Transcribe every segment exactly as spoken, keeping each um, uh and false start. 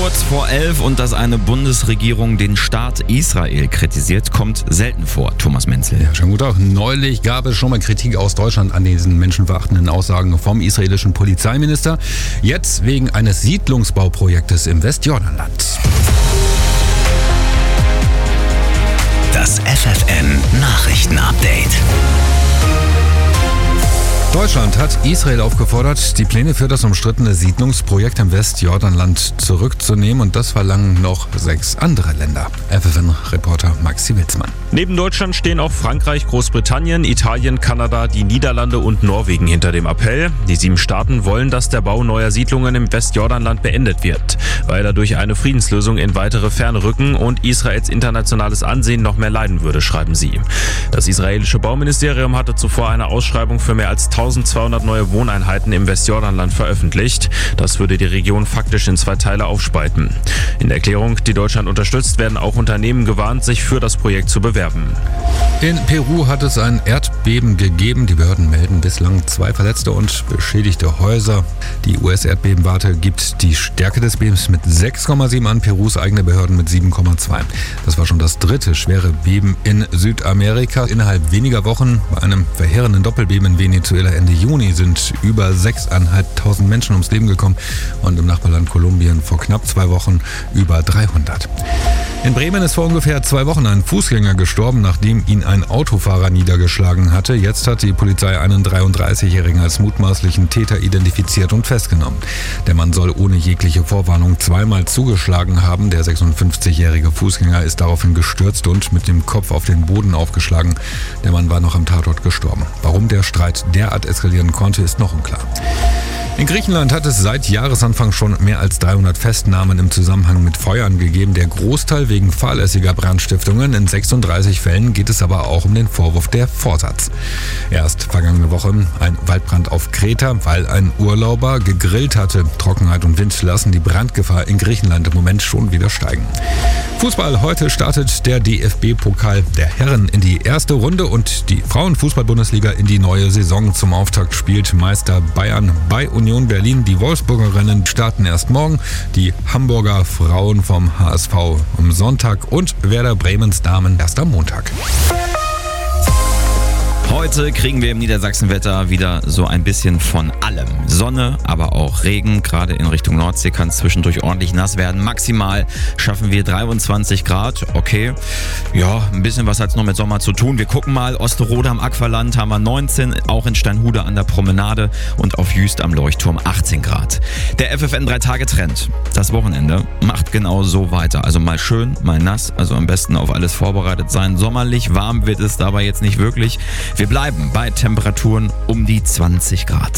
Kurz vor elf und dass eine Bundesregierung den Staat Israel kritisiert, kommt selten vor. Thomas Menzel. Ja, schönen guten Tag. Neulich gab es schon mal Kritik aus Deutschland an diesen menschenverachtenden Aussagen vom israelischen Polizeiminister. Jetzt wegen eines Siedlungsbauprojektes im Westjordanland. Das F F N-Nachrichten-Update. Deutschland hat Israel aufgefordert, die Pläne für das umstrittene Siedlungsprojekt im Westjordanland zurückzunehmen, und das verlangen noch sechs andere Länder. F F N-Reporter Maxi Witzmann. Neben Deutschland stehen auch Frankreich, Großbritannien, Italien, Kanada, die Niederlande und Norwegen hinter dem Appell. Die sieben Staaten wollen, dass der Bau neuer Siedlungen im Westjordanland beendet wird, weil dadurch eine Friedenslösung in weitere Ferne rücken und Israels internationales Ansehen noch mehr leiden würde, schreiben sie. Das israelische Bauministerium hatte zuvor eine Ausschreibung für mehr als eintausendzweihundert neue Wohneinheiten im Westjordanland veröffentlicht. Das würde die Region faktisch in zwei Teile aufspalten. In der Erklärung, die Deutschland unterstützt, werden auch Unternehmen gewarnt, sich für das Projekt zu bewerben. In Peru hat es ein Erdbeben gegeben. Die Behörden melden bislang zwei verletzte und beschädigte Häuser. Die U S-Erdbebenwarte gibt die Stärke des Bebens mit sechs Komma sieben an, Perus eigene Behörden mit sieben Komma zwei. Das war schon das dritte schwere Beben in Südamerika. Innerhalb weniger Wochen, bei einem verheerenden Doppelbeben in Venezuela Ende Juni, sind über sechstausendfünfhundert Menschen ums Leben gekommen und im Nachbarland Kolumbien vor knapp zwei Wochen über dreihundert. In Bremen ist vor ungefähr zwei Wochen ein Fußgänger gestorben, nachdem ihn ein Autofahrer niedergeschlagen hatte. Jetzt hat die Polizei einen dreiunddreißigjährigen als mutmaßlichen Täter identifiziert und festgenommen. Der Mann soll ohne jegliche Vorwarnung zweimal zugeschlagen haben. Der sechsundfünfzigjährige Fußgänger ist daraufhin gestürzt und mit dem Kopf auf den Boden aufgeschlagen. Der Mann war noch am Tatort gestorben. Warum der Streit derart eskalieren konnte, ist noch unklar. In Griechenland hat es seit Jahresanfang schon mehr als dreihundert Festnahmen im Zusammenhang mit Feuern gegeben. Der Großteil wegen fahrlässiger Brandstiftungen. In sechsunddreißig Fällen geht es aber auch um den Vorwurf der Vorsatz. Erst vergangene Woche ein Waldbrand auf Kreta, weil ein Urlauber gegrillt hatte. Trockenheit und Wind lassen die Brandgefahr in Griechenland im Moment schon wieder steigen. Fußball: Heute startet der D F B-Pokal der Herren in die erste Runde und die Frauenfußball-Bundesliga in die neue Saison. Zum Auftakt spielt Meister Bayern bei Union Berlin. Die Wolfsburgerinnen starten erst morgen, die Hamburger Frauen vom H S V am Sonntag und Werder Bremens Damen erst am Montag. Heute kriegen wir im Niedersachsenwetter wieder so ein bisschen von allem. Sonne, aber auch Regen. Gerade in Richtung Nordsee kann es zwischendurch ordentlich nass werden. Maximal schaffen wir dreiundzwanzig Grad. Okay, ja, ein bisschen was hat es noch mit Sommer zu tun. Wir gucken mal. Osterode am Aqualand haben wir neunzehn, auch in Steinhude an der Promenade und auf Jüst am Leuchtturm achtzehn Grad. Der F F N drei Tage Trend. Das Wochenende macht genau so weiter. Also mal schön, mal nass. Also am besten auf alles vorbereitet sein. Sommerlich warm wird es dabei jetzt nicht wirklich. Wir bleiben bei Temperaturen um die zwanzig Grad.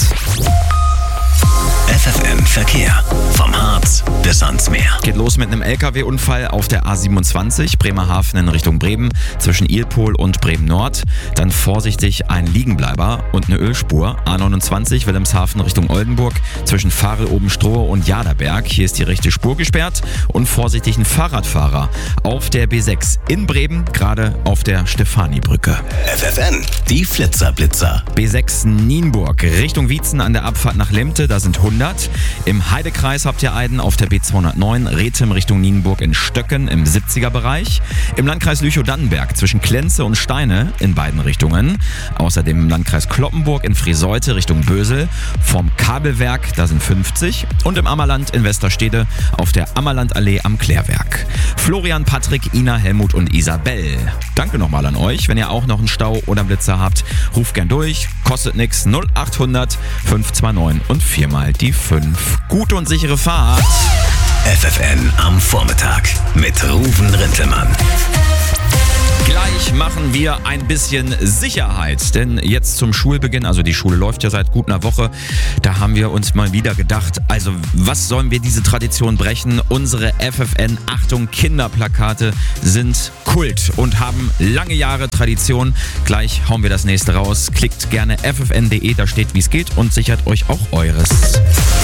F F N-Verkehr. Vom Harz bis ans Meer. Geht los mit einem L K W-Unfall auf der A siebenundzwanzig, Bremerhaven in Richtung Bremen, zwischen Ilpol und Bremen-Nord. Dann vorsichtig ein Liegenbleiber und eine Ölspur. A neunundzwanzig, Wilhelmshaven Richtung Oldenburg, zwischen Farel-Obenstrohe und Jaderberg. Hier ist die rechte Spur gesperrt. Und vorsichtig ein Fahrradfahrer auf der B sechs in Bremen, gerade auf der Stefani-Brücke. F F N, die Flitzerblitzer. B sechs Nienburg, Richtung Wietzen an der Abfahrt nach Lemte, da sind hundert. Im Heidekreis habt ihr Eiden auf der B zweihundertneun, Rethem Richtung Nienburg in Stöcken im siebziger Bereich. Im Landkreis Lüchow-Dannenberg zwischen Klenze und Steine in beiden Richtungen. Außerdem im Landkreis Kloppenburg in Friseute Richtung Bösel. Vom Kabelwerk, da sind fünfzig. Und im Ammerland in Westerstede auf der Ammerlandallee am Klärwerk. Florian, Patrick, Ina, Helmut und Isabel. Danke nochmal an euch. Wenn ihr auch noch einen Stau oder Blitzer habt, ruft gern durch. Kostet nix. null achthundert fünf zwei neun und viermal die fünf. Gute und sichere Fahrt. F F N am Vormittag mit Ruven Rintelmann. Gleich machen wir ein bisschen Sicherheit, denn jetzt zum Schulbeginn, also die Schule läuft ja seit gut einer Woche, da haben wir uns mal wieder gedacht, also was sollen wir diese Tradition brechen? Unsere F F N Achtung Kinderplakate sind Kult und haben lange Jahre Tradition. Gleich hauen wir das nächste raus. Klickt gerne F F N punkt de, da steht wie es geht und sichert euch auch eures.